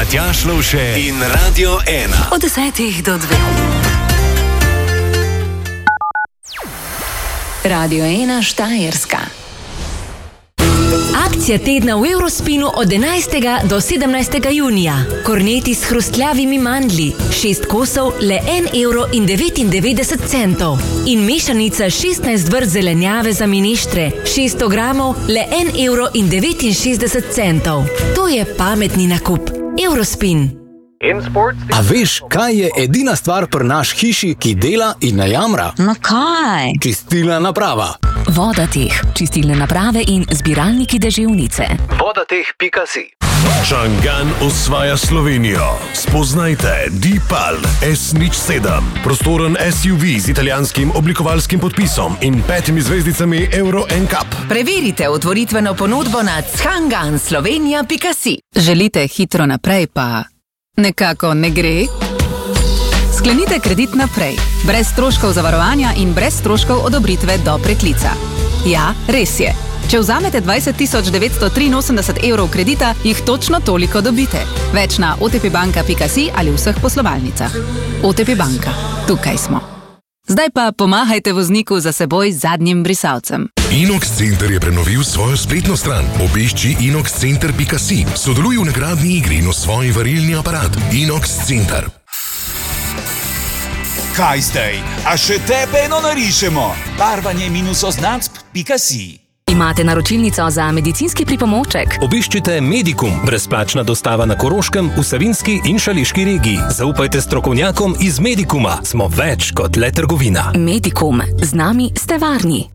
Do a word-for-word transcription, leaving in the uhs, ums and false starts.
Matjaž Lovše in Radio ena. Od desetih do dveh. Radio ena Štajerska. Akcija tedna v Eurospinu od enajstega do sedemnajstega junija. Korneti s hrustljavimi mandlji, šest kosov, le en evro in devetindevetdeset centov. In mešanica šestnajst vrst zelenjave za mineštre, šeststo gramov, le en evro in devetinšestdeset centov. To je pametni nakup. Eurospin. A veš, kaj je edina stvar pri naš hiši, ki dela in ne jamra? No kaj? Čistilna naprava. Vodateh, čistilne naprave in zbiralniki deževnice. vodateh pika si. Čangan osvaja Slovenijo. Spoznajte D-Pal S nič sedem. Prostoren S U V z italijanskim oblikovalskim podpisom in petimi zvezdicami Euro N C A P. Preverite otvoritveno ponudbo na čangan slovenija pika si. Želite hitro naprej, pa nekako ne gre? Sklenite kredit naprej, brez stroškov zavarovanja in brez stroškov odobritve do preklica. Ja, res je. Če vzamete dvajset tisoč devetsto triinosemdeset evrov kredita, jih točno toliko dobite. Več na o te pe banka pika si ali v vseh poslovalnicah. O te pe banka. Tukaj smo. Zdaj pa pomahajte vozniku za seboj z zadnjim brisalcem. Inox Center je prenovil svojo spletno stran. Obišči inox center pika si. Sodeluj v nagradni igri in svoj varilni aparat. Inox Center. Kaj zdaj? A še tebe eno narišemo? Barvanje minus oznac pika si. Imate naročilnico za medicinski pripomoček? Obiščite Medikum, brezplačna dostava na Koroškem, v Savinjski in Šaleški regiji. Zaupajte strokovnjakom iz Medikuma. Smo več kot le trgovina. Medikum. Z nami ste varni.